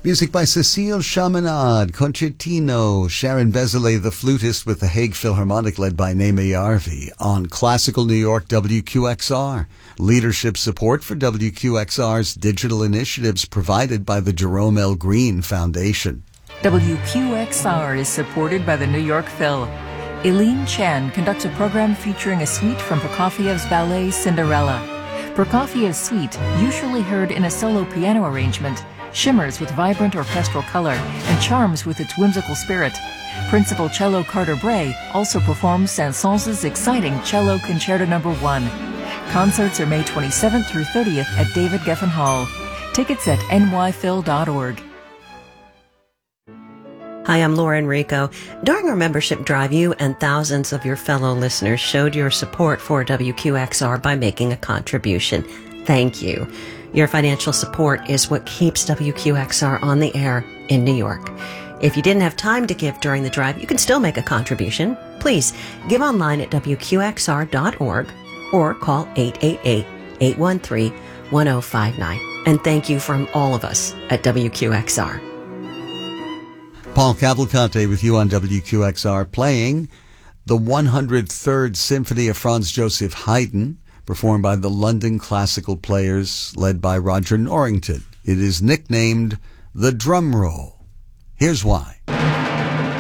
Music by Cecile Chaminade, Concertino, Sharon Bezalé, the flutist with the Hague Philharmonic led by Naima Yarvi on Classical New York WQXR. Leadership support for WQXR's digital initiatives provided by the Jerome L. Green Foundation. WQXR is supported by the New York Phil. Eileen Chan conducts a program featuring a suite from Prokofiev's ballet Cinderella. Prokofiev's suite, usually heard in a solo piano arrangement, shimmers with vibrant orchestral color and charms with its whimsical spirit. Principal cello Carter Bray also performs Saint-Saëns' exciting Cello Concerto No. 1. Concerts are May 27th through 30th at David Geffen Hall. Tickets at nyphil.org. Hi, I'm Laura Enrico. During our membership drive, you and thousands of your fellow listeners showed your support for WQXR by making a contribution. Thank you. Your financial support is what keeps WQXR on the air in New York. If you didn't have time to give during the drive, you can still make a contribution. Please give online at WQXR.org or call 888-813-1059. And thank you from all of us at WQXR. Paul Cavalcante with you on WQXR, playing the 103rd Symphony of Franz Joseph Haydn, performed by the London Classical Players, led by Roger Norrington. It is nicknamed the Drum Roll. Here's why.